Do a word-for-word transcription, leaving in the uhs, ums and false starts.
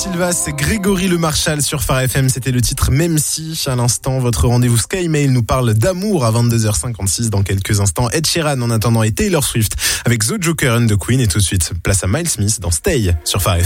Silva, c'est Grégory Le Marchal sur Phare F M. C'était le titre Même si. À l'instant, votre rendez-vous Sky Mail nous parle d'amour à vingt-deux heures cinquante-six dans quelques instants. Ed Sheeran en attendant et Taylor Swift avec The Joker and the Queen. Et tout de suite, place à Miles Smith dans Stay sur Phare F M.